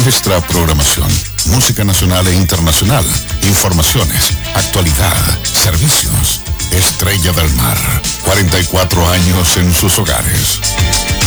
nuestra programación. Música nacional e internacional, informaciones, actualidad, servicios. Estrella del Mar, 44 años en sus hogares.